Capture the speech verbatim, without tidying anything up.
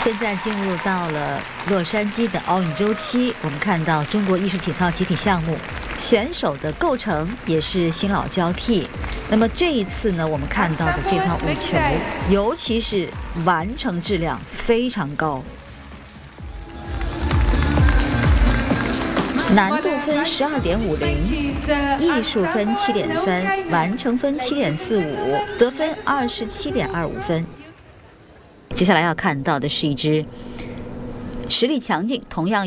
现在进入到了洛杉矶的奥运周期，我们看到中国艺术体操集体项目选手的构成也是新老交替。那么这一次呢，我们看到的这套舞球，尤其是完成质量非常高，难度分十二点五零，艺术分七点三，完成分七点四五，得分二十七点二五分。接下来要看到的是一支实力强劲，同样